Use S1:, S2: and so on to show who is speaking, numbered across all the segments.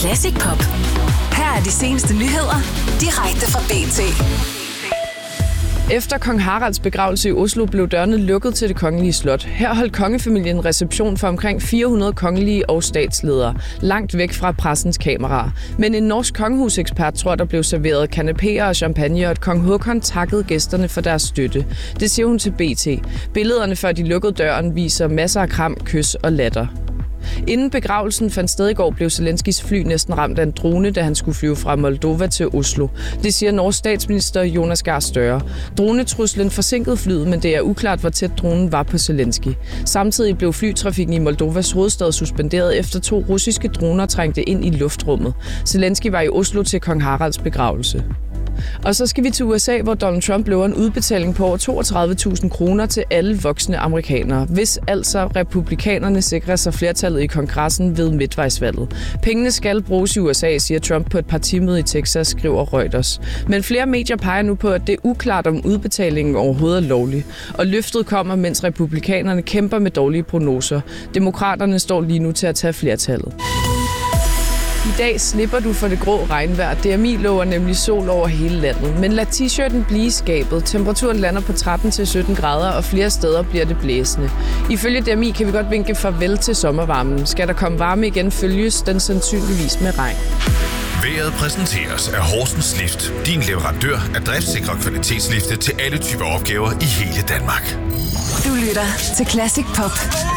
S1: Classic Pop. Her er de seneste nyheder, direkte fra BT.
S2: Efter kong Haralds begravelse i Oslo blev dørene lukket til det kongelige slot. Her holdt kongefamilien en reception for omkring 400 kongelige og statsledere, langt væk fra pressens kameraer. Men en norsk kongehusekspert tror, der blev serveret kanapéer og champagne, og at kong Haakon takkede gæsterne for deres støtte. Det siger hun til BT. Billederne før de lukkede døren viser masser af kram, kys og latter. Inden begravelsen fandt sted i går, blev Zelenskis fly næsten ramt af en drone, da han skulle flyve fra Moldova til Oslo. Det siger Norges statsminister Jonas Gahr Støre. Dronetruslen forsinkede flyet, men det er uklart, hvor tæt dronen var på Zelensky. Samtidig blev flytrafikken i Moldovas hovedstad suspenderet, efter 2 russiske droner trængte ind i luftrummet. Zelensky var i Oslo til kong Haralds begravelse. Og så skal vi til USA, hvor Donald Trump lover en udbetaling på over 32.000 kroner til alle voksne amerikanere, hvis altså republikanerne sikrer sig flertallet i kongressen ved midtvejsvalget. Pengene skal bruges i USA, siger Trump på et partimøde i Texas, skriver Reuters. Men flere medier peger nu på, at det er uklart, om udbetalingen overhovedet er lovlig. Og løftet kommer, mens republikanerne kæmper med dårlige prognoser. Demokraterne står lige nu til at tage flertallet. I dag slipper du for det grå regnvejr. DMI lover nemlig sol over hele landet. Men lad t-shirten blive i skabet. Temperaturen lander på 13-17 grader, og flere steder bliver det blæsende. Ifølge DMI kan vi godt vinke farvel til sommervarmen. Skal der komme varme igen, følges den sandsynligvis med regn.
S3: Vejret præsenteres af Horsens Lift. Din leverandør af driftsikre kvalitetslifte til alle typer opgaver i hele Danmark.
S1: Du lytter til Classic Pop.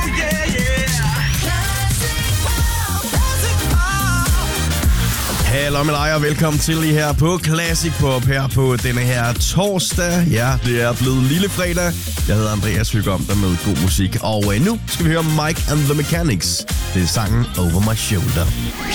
S4: Hallo med dig og velkommen til lige her på Classic Pop her på denne her torsdag. Ja, det er blevet lille fredag. Jeg hedder Andreas Hygom, der med god musik. Og nu skal vi høre Mike and the Mechanics. Det er sangen Over My Shoulder.